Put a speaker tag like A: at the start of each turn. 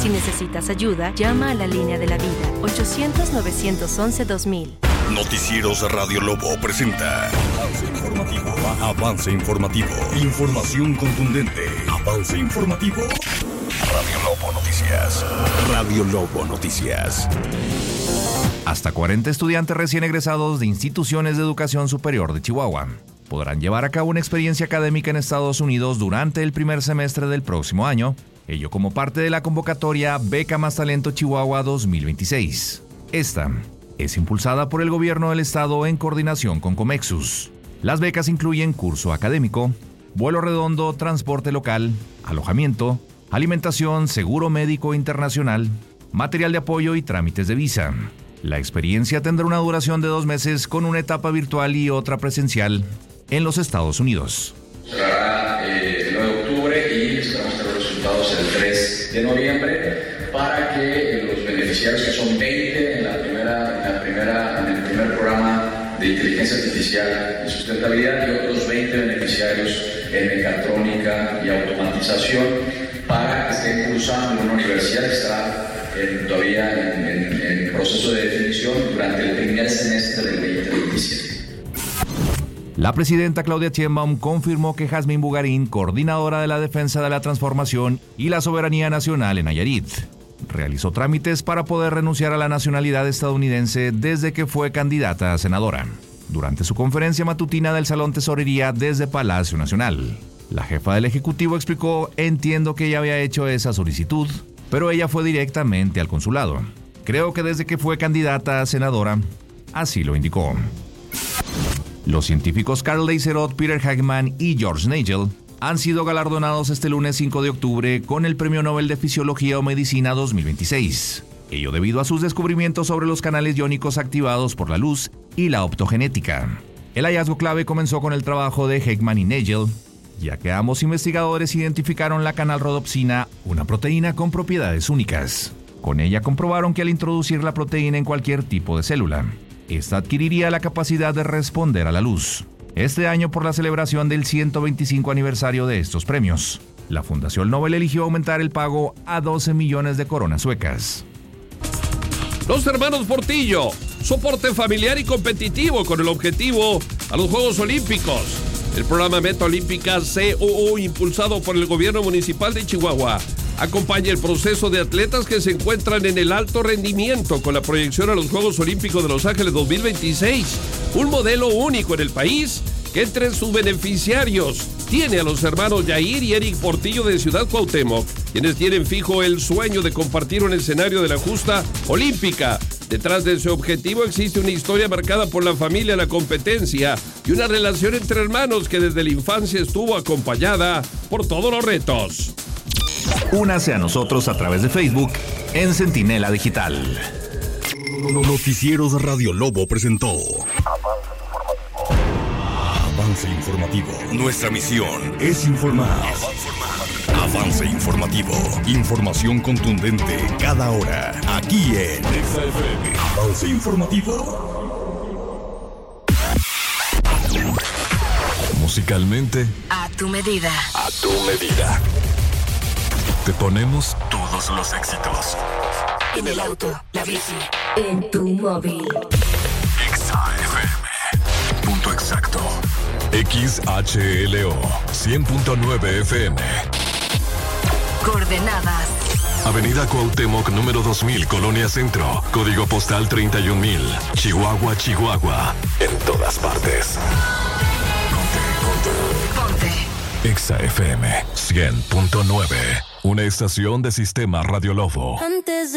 A: Si necesitas ayuda, llama a la línea de la vida, 800-911-2000.
B: Noticieros Radio Lobo presenta Avance Informativo. Avance Informativo. Información contundente. Avance Informativo. Radio Lobo Noticias. Radio Lobo Noticias.
C: Hasta 40 estudiantes recién egresados de instituciones de educación superior de Chihuahua podrán llevar a cabo una experiencia académica en Estados Unidos durante el primer semestre del próximo año, ello como parte de la convocatoria Beca Más Talento Chihuahua 2026. Esta es impulsada por el gobierno del estado en coordinación con Comexus. Las becas incluyen curso académico, vuelo redondo, transporte local, alojamiento, alimentación, seguro médico internacional, material de apoyo y trámites de visa. La experiencia tendrá una duración de 2 meses con una etapa virtual y otra presencial en los Estados Unidos.
D: Cerrará el 9 de octubre y esperamos tener los resultados el 3 de noviembre para que los beneficiarios, que son 20 en el primer programa de inteligencia artificial y sustentabilidad, y otros 20 beneficiarios en mecatrónica y automatización, para que estén cursando en una universidad que estará todavía en proceso de definición durante el primer semestre del 2027.
C: La presidenta Claudia Sheinbaum confirmó que Jazmín Bugarín, coordinadora de la defensa de la transformación y la soberanía nacional en Nayarit, realizó trámites para poder renunciar a la nacionalidad estadounidense desde que fue candidata a senadora. Durante su conferencia matutina del Salón Tesorería desde Palacio Nacional, la jefa del Ejecutivo explicó: entiendo que ella había hecho esa solicitud, pero ella fue directamente al consulado. Creo que desde que fue candidata a senadora, así lo indicó. Los científicos Carl Leiserot, Peter Hagman y George Nagel han sido galardonados este lunes 5 de octubre con el Premio Nobel de Fisiología o Medicina 2026. Ello debido a sus descubrimientos sobre los canales iónicos activados por la luz y la optogenética. El hallazgo clave comenzó con el trabajo de Hagman y Nagel, ya que ambos investigadores identificaron la canalrodopsina, una proteína con propiedades únicas. Con ella comprobaron que al introducir la proteína en cualquier tipo de célula, esta adquiriría la capacidad de responder a la luz. Este año, por la celebración del 125 aniversario de estos premios, la Fundación Nobel eligió aumentar el pago a 12 millones de coronas suecas.
E: Los hermanos Portillo, soporte familiar y competitivo con el objetivo a los Juegos Olímpicos. El programa Meta Olímpica COO, impulsado por el gobierno municipal de Chihuahua, acompaña el proceso de atletas que se encuentran en el alto rendimiento con la proyección a los Juegos Olímpicos de Los Ángeles 2026, un modelo único en el país que entre sus beneficiarios tiene a los hermanos Yair y Eric Portillo de Ciudad Cuauhtémoc, quienes tienen fijo el sueño de compartir un escenario de la justa olímpica. Detrás de ese objetivo existe una historia marcada por la familia, la competencia y una relación entre hermanos que desde la infancia estuvo acompañada por todos los retos.
C: Únase a nosotros a través de Facebook en Centinela Digital.
B: Noticieros Radio Lobo presentó Avance Informativo. Nuestra misión es informar. Avance Informativo. Información contundente cada hora. Aquí en XFM. Avance Informativo. Musicalmente,
A: A tu medida.
B: a tu medida. Te ponemos todos los éxitos.
A: En el auto, la bici, en tu móvil.
B: XFM. Punto exacto. XHLO 100.9 FM.
A: Coordenadas.
B: Avenida Cuauhtémoc, número 2000, Colonia Centro. Código postal 31000. Chihuahua, Chihuahua. En todas partes.
A: Ponte.
B: XFM 100.9. Una estación de Sistema Radio Lobo.
A: Antes